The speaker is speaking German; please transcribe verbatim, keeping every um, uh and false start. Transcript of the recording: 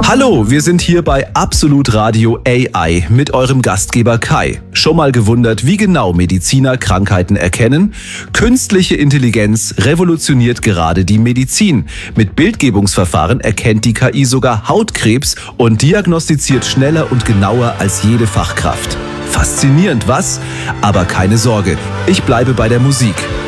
Hallo, wir sind hier bei Absolut Radio A I mit eurem Gastgeber Kai. Schon mal gewundert, wie genau Mediziner Krankheiten erkennen? Künstliche Intelligenz revolutioniert gerade die Medizin. Mit Bildgebungsverfahren erkennt die K I sogar Hautkrebs und diagnostiziert schneller und genauer als jede Fachkraft. Faszinierend, was? Aber keine Sorge, ich bleibe bei der Musik.